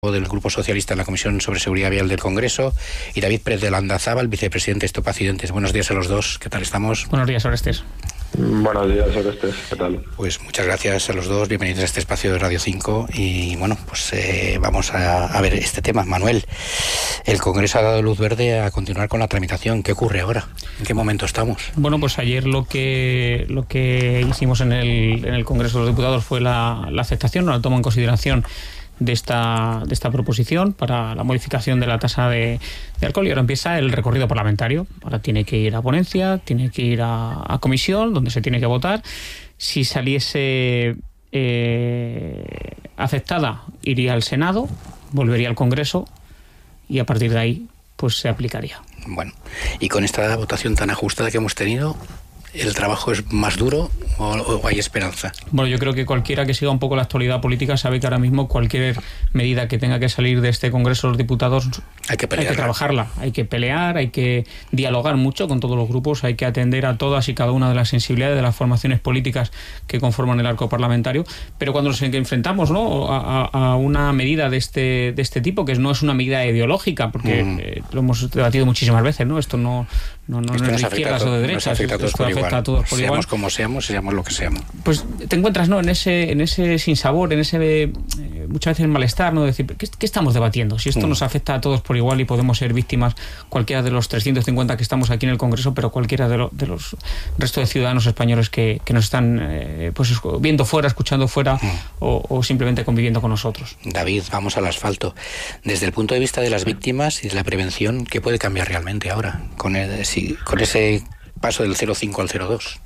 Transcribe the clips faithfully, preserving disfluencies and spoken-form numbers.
del Grupo Socialista en la Comisión sobre Seguridad Vial del Congreso, y David Pérez de Landazábal, vicepresidente de Stop Accidentes. Buenos días a los dos, ¿qué tal estamos? Buenos días, Orestes. Buenos días, Orestes, ¿qué tal? Pues muchas gracias a los dos, bienvenidos a este espacio de Radio cinco, y bueno, pues eh, vamos a, a ver este tema. Manuel, el Congreso ha dado luz verde a continuar con la tramitación. ¿Qué ocurre ahora? ¿En qué momento estamos? Bueno, pues ayer lo que lo que hicimos en el, en el Congreso de los Diputados fue la, la aceptación, o la toma en consideración de esta de esta proposición para la modificación de la tasa de, de alcohol, y ahora empieza el recorrido parlamentario. Ahora tiene que ir a ponencia, tiene que ir a, a comisión, donde se tiene que votar. Si saliese eh, aceptada, iría al Senado, volvería al Congreso y a partir de ahí pues se aplicaría. Bueno, y con esta votación tan ajustada que hemos tenido, ¿el trabajo es más duro o, o hay esperanza? Bueno, yo creo que cualquiera que siga un poco la actualidad política sabe que ahora mismo cualquier medida que tenga que salir de este Congreso de los Diputados hay que, hay que trabajarla, hay que pelear, hay que dialogar mucho con todos los grupos, hay que atender a todas y cada una de las sensibilidades de las formaciones políticas que conforman el arco parlamentario, pero cuando nos enfrentamos, ¿no?, a, a una medida de este de este tipo, que no es una medida ideológica, porque mm. eh, lo hemos debatido muchísimas veces, ¿no? Esto no No, no, no es de izquierdas o de derechas, afecta a todos por igual. A todos por seamos igual. como seamos, seamos lo que seamos. Pues te encuentras, ¿no?, en ese en ese sinsabor, en ese eh, muchas veces malestar, ¿no? Decir, ¿qué, ¿qué estamos debatiendo? Si esto mm. nos afecta a todos por igual y podemos ser víctimas cualquiera de los trescientos cincuenta que estamos aquí en el Congreso, pero cualquiera de, lo, de los restos de ciudadanos españoles que, que nos están eh, pues viendo fuera, escuchando fuera mm. o, o simplemente conviviendo con nosotros. David, vamos al asfalto. Desde el punto de vista de las víctimas y de la prevención, ¿qué puede cambiar realmente ahora con, el, si, con ese paso del cero coma cinco al cero coma dos?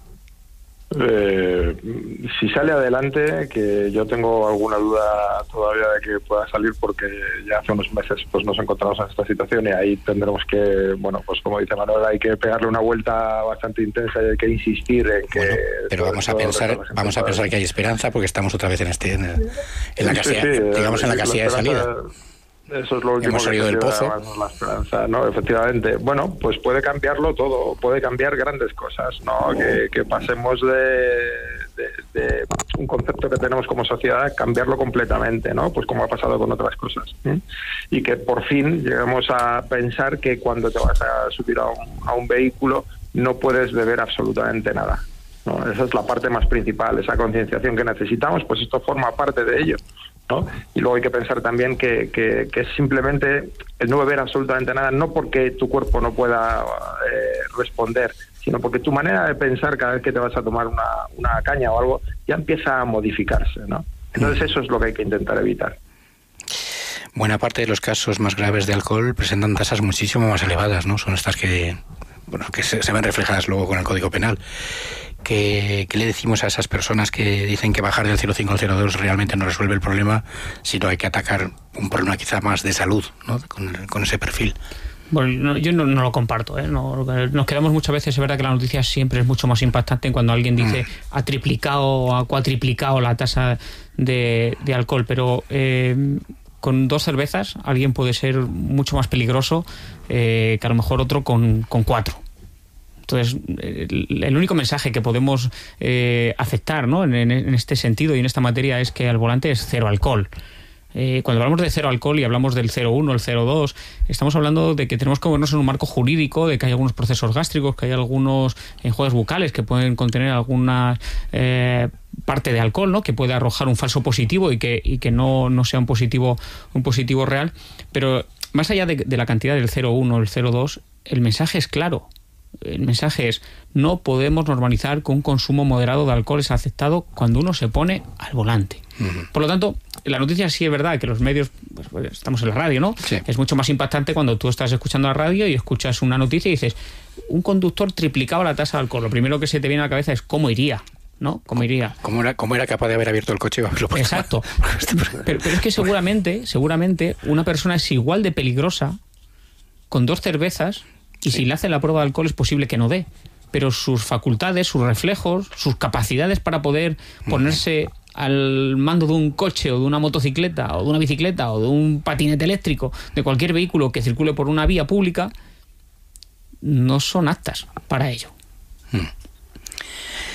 Eh, si sale adelante, que yo tengo alguna duda todavía de que pueda salir, porque ya hace unos meses pues nos encontramos en esta situación y ahí tendremos que, bueno, pues como dice Manuel, hay que pegarle una vuelta bastante intensa y hay que insistir en que... Bueno, pero vamos a pensar vamos a pensar que hay esperanza, porque estamos otra vez en este en, el, en la sí, casilla, sí, digamos en la casilla de salida. Eso es lo último. Hemos salido del pozo. La esperanza, ¿no? Efectivamente. Bueno, pues puede cambiarlo todo, puede cambiar grandes cosas, ¿no? Que, que pasemos de, de, de un concepto que tenemos como sociedad, cambiarlo completamente, ¿no? Pues como ha pasado con otras cosas. ¿eh? Y que por fin lleguemos a pensar que cuando te vas a subir a un, a un vehículo no puedes beber absolutamente nada, ¿no? Esa es la parte más principal, esa concienciación que necesitamos, pues esto forma parte de ello, ¿no? Y luego hay que pensar también que, que, que es simplemente el no beber absolutamente nada, no porque tu cuerpo no pueda eh, responder, sino porque tu manera de pensar cada vez que te vas a tomar una, una caña o algo ya empieza a modificarse, ¿no? Entonces eso es lo que hay que intentar evitar. Buena parte de los casos más graves de alcohol presentan tasas muchísimo más elevadas, ¿no? Son estas que, bueno, que se, se ven reflejadas luego con el Código Penal. ¿Qué, ¿Qué le decimos a esas personas que dicen que bajar del cero coma cinco al cero coma dos realmente no resuelve el problema, sino hay que atacar un problema quizá más de salud, ¿no?, con, con ese perfil? Bueno, no, yo no, no lo comparto, ¿eh? No, nos quedamos muchas veces, es verdad que la noticia siempre es mucho más impactante cuando alguien dice mm. ha triplicado o ha cuatriplicado la tasa de, de alcohol, pero eh, con dos cervezas alguien puede ser mucho más peligroso eh, que a lo mejor otro con, con cuatro. Entonces, el, el único mensaje que podemos eh, aceptar, ¿no?, en, en este sentido y en esta materia es que al volante es cero alcohol. Eh, cuando hablamos de cero alcohol y hablamos del cero coma uno, el cero coma dos, estamos hablando de que tenemos que movernos en un marco jurídico, de que hay algunos procesos gástricos, que hay algunos enjuagues bucales que pueden contener alguna eh, parte de alcohol, ¿no?, que puede arrojar un falso positivo y que, y que no, no sea un positivo, un positivo real. Pero más allá de, de la cantidad del cero coma uno o el cero coma dos, el mensaje es claro. El mensaje es: no podemos normalizar que un consumo moderado de alcohol es aceptado cuando uno se pone al volante. Uh-huh. Por lo tanto, la noticia sí es verdad que los medios, pues, pues, estamos en la radio, ¿no? Sí. Es mucho más impactante cuando tú estás escuchando la radio y escuchas una noticia y dices, un conductor triplicaba la tasa de alcohol. Lo primero que se te viene a la cabeza es cómo iría, ¿no? ¿Cómo iría? ¿Cómo era, cómo era capaz de haber abierto el coche y haberlo puesto? Exacto. pero, pero es que seguramente, seguramente una persona es igual de peligrosa con dos cervezas. Y si le hacen la prueba de alcohol es posible que no dé, pero sus facultades, sus reflejos, sus capacidades para poder ponerse al mando de un coche o de una motocicleta o de una bicicleta o de un patinete eléctrico, de cualquier vehículo que circule por una vía pública, no son aptas para ello.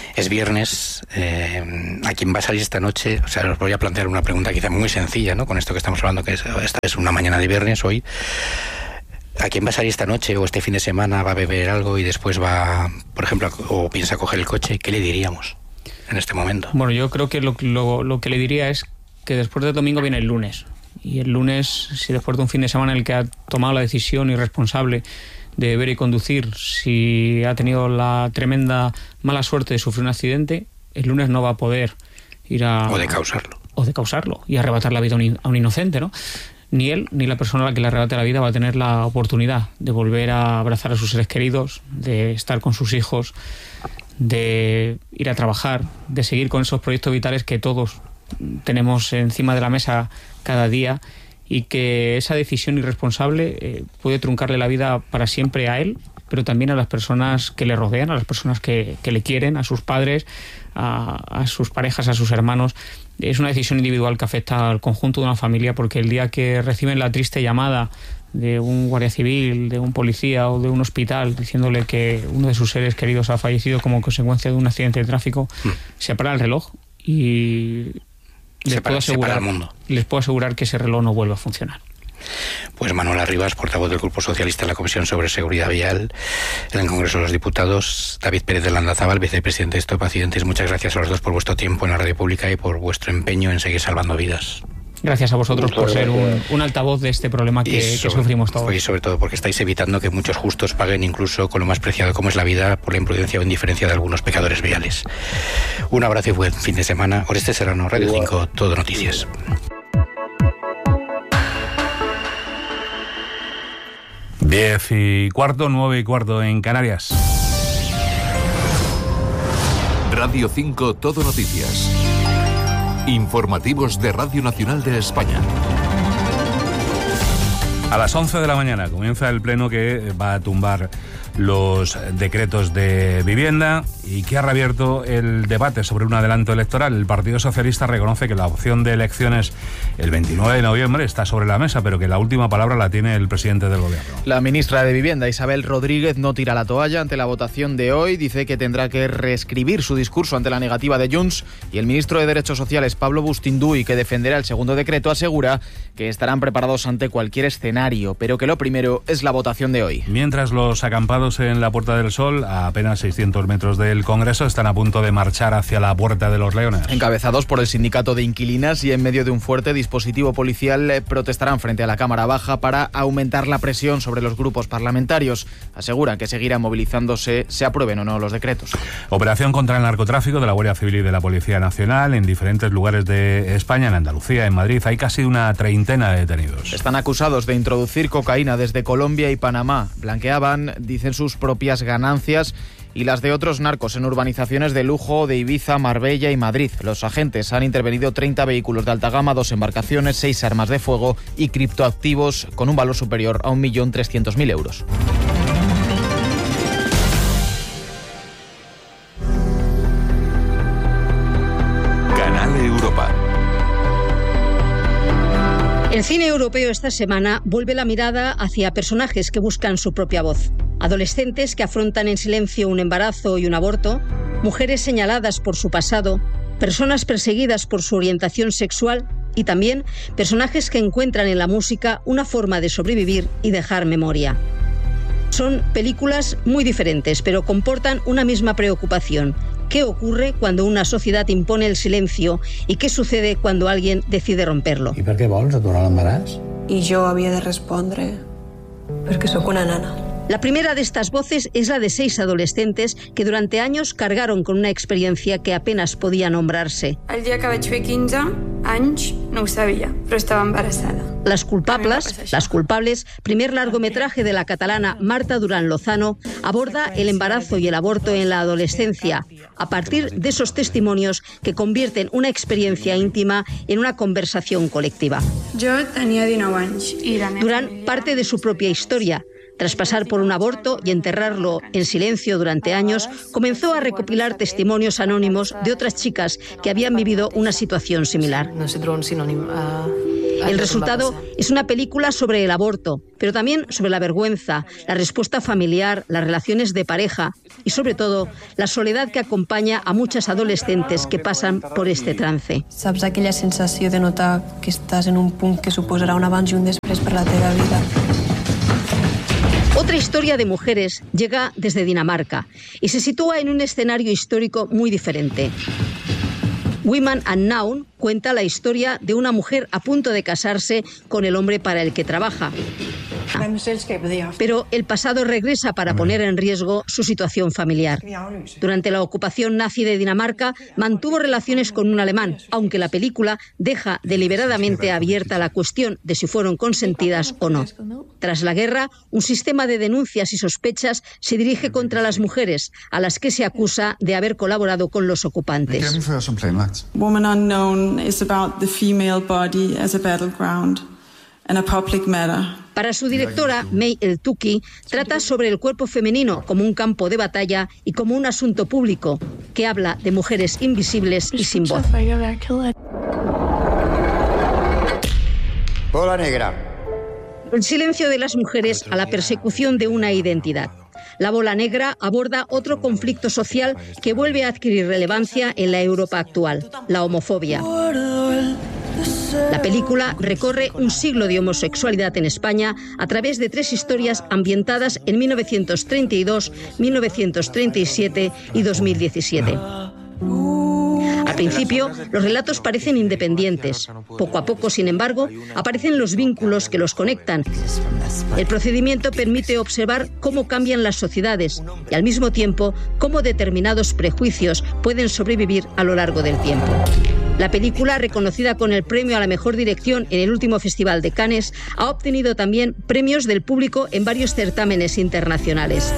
Es viernes, eh, a quien va a salir esta noche, o sea, os voy a plantear una pregunta quizá muy sencilla, ¿no? Con esto que estamos hablando, que es, esta es una mañana de viernes hoy. ¿A quién va a salir esta noche o este fin de semana, va a beber algo y después va, por ejemplo, o piensa coger el coche? ¿Qué le diríamos en este momento? Bueno, yo creo que lo, lo, lo que le diría es que después del domingo viene el lunes. Y el lunes, si después de un fin de semana en el que ha tomado la decisión irresponsable de beber y conducir, si ha tenido la tremenda mala suerte de sufrir un accidente, el lunes no va a poder ir a... O de causarlo. O de causarlo y arrebatar la vida a un, a un inocente, ¿no? Ni él, ni la persona a la que le arrebate la vida va a tener la oportunidad de volver a abrazar a sus seres queridos, de estar con sus hijos, de ir a trabajar, de seguir con esos proyectos vitales que todos tenemos encima de la mesa cada día, y que esa decisión irresponsable eh, puede truncarle la vida para siempre a él, pero también a las personas que le rodean, a las personas que, que le quieren, a sus padres, a, a sus parejas, a sus hermanos. Es una decisión individual que afecta al conjunto de una familia, porque el día que reciben la triste llamada de un guardia civil, de un policía o de un hospital diciéndole que uno de sus seres queridos ha fallecido como consecuencia de un accidente de tráfico, mm. se para el reloj y les, se para, puedo asegurar, se para el mundo. les puedo asegurar que ese reloj no vuelve a funcionar. Pues Manuel Arribas, portavoz del Grupo Socialista en la Comisión sobre Seguridad Vial en el Congreso de los Diputados, David Pérez de Landazábal, vicepresidente de Stop Accidentes, muchas gracias a los dos por vuestro tiempo en la radio pública y por vuestro empeño en seguir salvando vidas. Gracias a vosotros por ser un, un altavoz de este problema que, sobre, que sufrimos todos. Y sobre todo porque estáis evitando que muchos justos paguen incluso con lo más preciado como es la vida por la imprudencia o indiferencia de algunos pecadores viales. Un abrazo y buen fin de semana. Oreste Serrano, Radio cinco, Todo Noticias. Diez y cuarto, nueve y cuarto en Canarias. Radio cinco, Todo Noticias. Informativos de Radio Nacional de España. A las once de la mañana comienza el pleno que va a tumbar los decretos de vivienda y que ha reabierto el debate sobre un adelanto electoral. El Partido Socialista reconoce que la opción de elecciones el veintinueve de noviembre está sobre la mesa, pero que la última palabra la tiene el presidente del Gobierno. La ministra de Vivienda, Isabel Rodríguez, no tira la toalla ante la votación de hoy. Dice que tendrá que reescribir su discurso ante la negativa de Junts, y el ministro de Derechos Sociales, Pablo Bustinduy, que defenderá el segundo decreto, asegura que estarán preparados ante cualquier escenario, pero que lo primero es la votación de hoy. Mientras los acampados en la Puerta del Sol, a apenas seiscientos metros del Congreso, están a punto de marchar hacia la Puerta de los Leones. Encabezados por el sindicato de inquilinas y en medio de un fuerte dispositivo policial, protestarán frente a la Cámara Baja para aumentar la presión sobre los grupos parlamentarios. Aseguran que seguirán movilizándose, se aprueben o no los decretos. Operación contra el narcotráfico de la Guardia Civil y de la Policía Nacional en diferentes lugares de España. En Andalucía, en Madrid, hay casi una treintena de detenidos. Están acusados de introducir cocaína desde Colombia y Panamá. Blanqueaban, dicen, sus propias ganancias y las de otros narcos en urbanizaciones de lujo de Ibiza, Marbella y Madrid. Los agentes han intervenido treinta vehículos de alta gama, dos embarcaciones, seis armas de fuego y criptoactivos con un valor superior a un millón trescientos mil euros. Canal Europa. El cine europeo esta semana vuelve la mirada hacia personajes que buscan su propia voz. Adolescentes que afrontan en silencio un embarazo y un aborto, mujeres señaladas por su pasado, personas perseguidas por su orientación sexual y también personajes que encuentran en la música una forma de sobrevivir y dejar memoria. Son películas muy diferentes, pero comportan una misma preocupación. ¿Qué ocurre cuando una sociedad impone el silencio y qué sucede cuando alguien decide romperlo? I per què vols aturar l'embaràs? I jo havia de respondre perquè sóc una nana. La primera de estas voces es la de seis adolescentes que durante años cargaron con una experiencia que apenas podía nombrarse. El día que vaig fer quinze anys no ho sabia, però estava embarassada. Las culpables, las culpables, primer largometraje de la catalana Marta Durán Lozano, aborda el embarazo y el aborto en la adolescencia, a partir de esos testimonios que convierten una experiencia íntima en una conversación colectiva. Jo tenia dinou anys i la meva Durán parte de su propia historia. Tras pasar por un aborto y enterrarlo en silencio durante años, comenzó a recopilar testimonios anónimos de otras chicas que habían vivido una situación similar. No sé trobar un sinònim. Uh... El resultado es una película sobre el aborto, pero también sobre la vergüenza, la respuesta familiar, las relaciones de pareja y, sobre todo, la soledad que acompaña a muchas adolescentes que pasan por este trance. Saps aquella sensació de notar que estàs en un punt que suposarà un abans i un després per la teva vida. Otra historia de mujeres llega desde Dinamarca y se sitúa en un escenario histórico muy diferente. Women Unknown cuenta la historia de una mujer a punto de casarse con el hombre para el que trabaja. Pero el pasado regresa para poner en riesgo su situación familiar. Durante la ocupación nazi de Dinamarca, mantuvo relaciones con un alemán, aunque la película deja deliberadamente abierta la cuestión de si fueron consentidas o no. Tras la guerra, un sistema de denuncias y sospechas se dirige contra las mujeres, a las que se acusa de haber colaborado con los ocupantes. Woman Unknown is about the female body as a battleground and a public matter. Para su directora, May El-Tuki, trata sobre el cuerpo femenino como un campo de batalla y como un asunto público, que habla de mujeres invisibles y sin voz. Bola negra. El silencio de las mujeres a la persecución de una identidad. La bola negra aborda otro conflicto social que vuelve a adquirir relevancia en la Europa actual, la homofobia. La película recorre un siglo de homosexualidad en España a través de tres historias ambientadas en mil novecientos treinta y dos, mil novecientos treinta y siete y dos mil diecisiete. Al principio, los relatos parecen independientes. Poco a poco, sin embargo, aparecen los vínculos que los conectan. El procedimiento permite observar cómo cambian las sociedades y, al mismo tiempo, cómo determinados prejuicios pueden sobrevivir a lo largo del tiempo. La película, reconocida con el premio a la mejor dirección en el último Festival de Cannes, ha obtenido también premios del público en varios certámenes internacionales.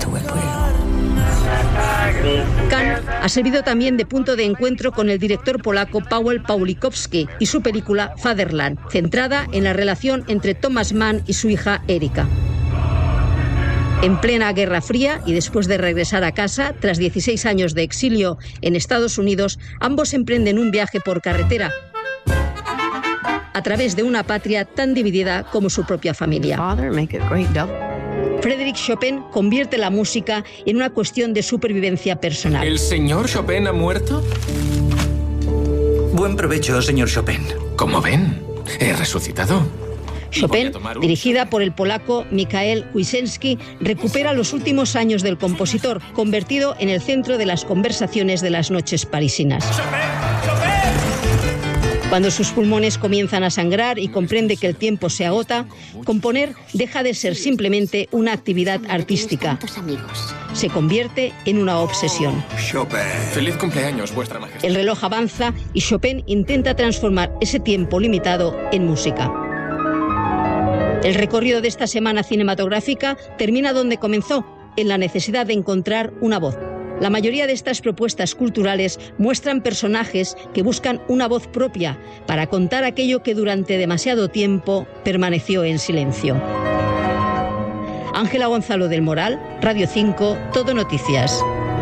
Cannes ha servido también de punto de encuentro con el director polaco Paweł Pawlikowski y su película Fatherland, centrada en la relación entre Thomas Mann y su hija Erika. En plena Guerra Fría y después de regresar a casa, tras dieciséis años de exilio en Estados Unidos, ambos emprenden un viaje por carretera a través de una patria tan dividida como su propia familia. Frédéric Chopin convierte la música en una cuestión de supervivencia personal. ¿El señor Chopin ha muerto? Buen provecho, señor Chopin. Como ven, he resucitado. Chopin, dirigida por el polaco Mikhail Kuisenski, recupera los últimos años del compositor, convertido en el centro de las conversaciones de las noches parisinas. Cuando sus pulmones comienzan a sangrar y comprende que el tiempo se agota, componer deja de ser simplemente una actividad artística. Se convierte en una obsesión. Chopin. Feliz cumpleaños, vuestra majestad. El reloj avanza y Chopin intenta transformar ese tiempo limitado en música. El recorrido de esta semana cinematográfica termina donde comenzó, en la necesidad de encontrar una voz. La mayoría de estas propuestas culturales muestran personajes que buscan una voz propia para contar aquello que durante demasiado tiempo permaneció en silencio. Ángela Gonzalo del Moral, Radio cinco, Todo Noticias.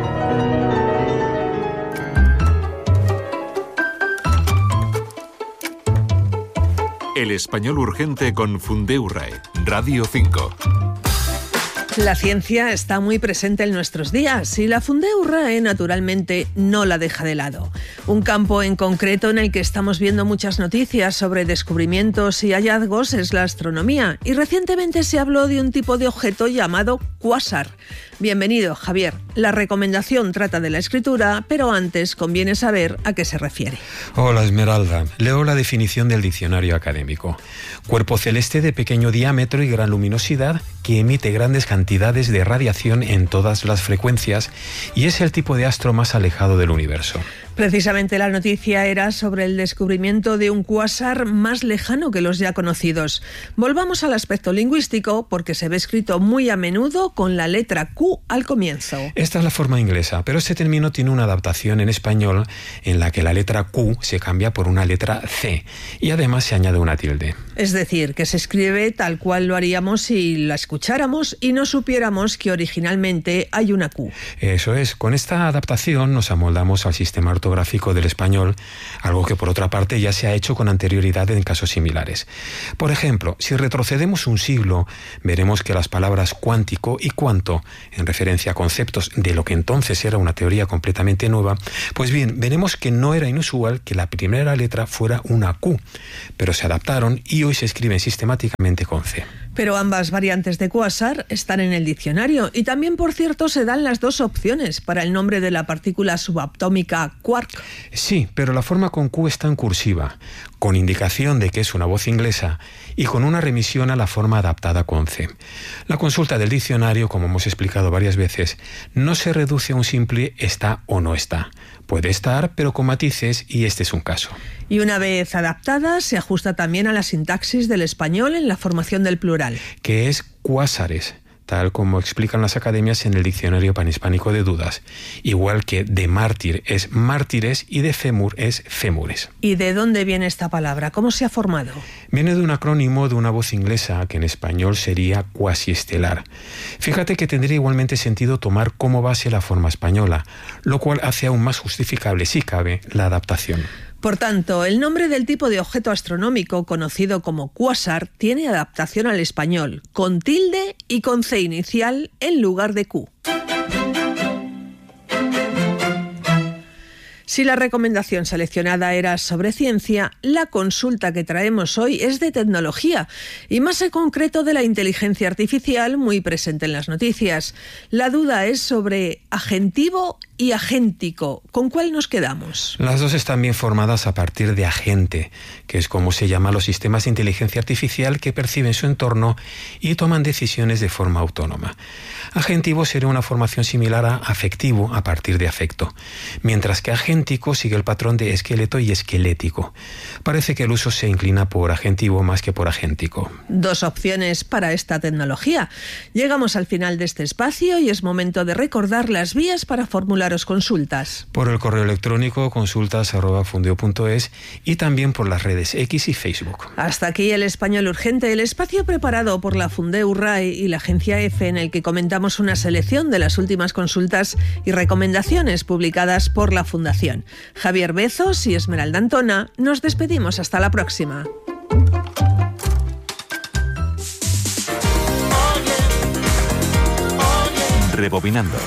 El español urgente con Fundeurrae, Radio cinco. La ciencia está muy presente en nuestros días y la Fundeurrae naturalmente no la deja de lado. Un campo en concreto en el que estamos viendo muchas noticias sobre descubrimientos y hallazgos es la astronomía, y recientemente se habló de un tipo de objeto llamado cuásar. Bienvenido, Javier. La recomendación trata de la escritura, pero antes conviene saber a qué se refiere. Hola, Esmeralda. Leo la definición del diccionario académico. Cuerpo celeste de pequeño diámetro y gran luminosidad que emite grandes cantidades de radiación en todas las frecuencias y es el tipo de astro más alejado del universo. Precisamente la noticia era sobre el descubrimiento de un cuásar más lejano que los ya conocidos. Volvamos al aspecto lingüístico porque se ve escrito muy a menudo con la letra Q al comienzo. Esta es la forma inglesa, pero este término tiene una adaptación en español en la que la letra Q se cambia por una letra C y además se añade una tilde. Es decir, que se escribe tal cual lo haríamos si la escucháramos y no supiéramos que originalmente hay una Q. Eso es, con esta adaptación nos amoldamos al sistema ortográfico ortográfico del español, algo que por otra parte ya se ha hecho con anterioridad en casos similares. Por ejemplo, si retrocedemos un siglo, veremos que las palabras cuántico y cuanto, en referencia a conceptos de lo que entonces era una teoría completamente nueva, pues bien, veremos que no era inusual que la primera letra fuera una Q, pero se adaptaron y hoy se escriben sistemáticamente con C. Pero ambas variantes de cuásar están en el diccionario y también, por cierto, se dan las dos opciones para el nombre de la partícula subatómica quark. Sí, pero la forma con Q está en cursiva, con indicación de que es una voz inglesa y con una remisión a la forma adaptada con C. La consulta del diccionario, como hemos explicado varias veces, no se reduce a un simple está o no está. Puede estar, pero con matices, y este es un caso. Y una vez adaptada, se ajusta también a la sintaxis del español en la formación del plural. Que es cuásares, tal como explican las academias en el Diccionario Panhispánico de Dudas. Igual que de mártir es mártires y de fémur es fémures. ¿Y de dónde viene esta palabra? ¿Cómo se ha formado? Viene de un acrónimo de una voz inglesa que en español sería cuasiestelar. Fíjate que tendría igualmente sentido tomar como base la forma española, lo cual hace aún más justificable, si cabe, la adaptación. Por tanto, el nombre del tipo de objeto astronómico conocido como cuásar tiene adaptación al español, con tilde y con C inicial en lugar de Q. Si la recomendación seleccionada era sobre ciencia, la consulta que traemos hoy es de tecnología y más en concreto de la inteligencia artificial muy presente en las noticias. La duda es sobre agentivo y agéntico. ¿Con cuál nos quedamos? Las dos están bien formadas a partir de agente, que es como se llama los sistemas de inteligencia artificial que perciben su entorno y toman decisiones de forma autónoma. Agentivo sería una formación similar a afectivo a partir de afecto, mientras que agéntico sigue el patrón de esqueleto y esquelético. Parece que el uso se inclina por agentivo más que por agéntico. Dos opciones para esta tecnología. Llegamos al final de este espacio y es momento de recordar las vías para formularos consultas. Por el correo electrónico consultas arroba fundeo punto es y también por las redes X y Facebook. Hasta aquí el Español Urgente, el espacio preparado por la Fundeu RAE y la Agencia EFE en el que comentamos una selección de las últimas consultas y recomendaciones publicadas por la Fundación. Javier Bezos y Esmeralda Antona, nos despedimos hasta la próxima. Rebobinando.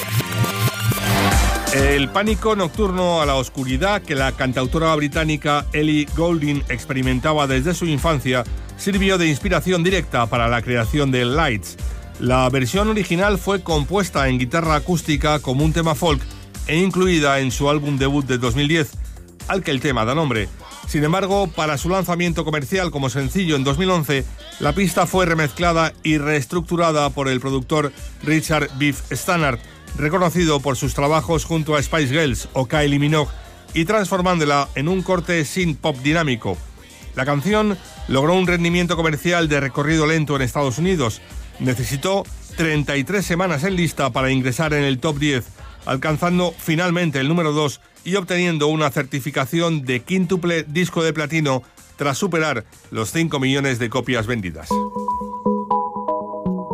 El pánico nocturno a la oscuridad que la cantautora británica Ellie Goulding experimentaba desde su infancia sirvió de inspiración directa para la creación de Lights. La versión original fue compuesta en guitarra acústica como un tema folk e incluida en su álbum debut de dos mil diez, al que el tema da nombre. Sin embargo, para su lanzamiento comercial como sencillo en dos mil once, la pista fue remezclada y reestructurada por el productor Richard Beef Stannard, reconocido por sus trabajos junto a Spice Girls o Kylie Minogue, y transformándola en un corte synth pop dinámico. La canción logró un rendimiento comercial de recorrido lento en Estados Unidos. Necesitó treinta y tres semanas en lista para ingresar en el top diez, alcanzando finalmente el número dos y obteniendo una certificación de quíntuple disco de platino tras superar los cinco millones de copias vendidas.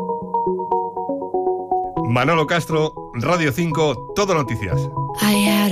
Manolo Castro, Radio cinco, Todo Noticias. I had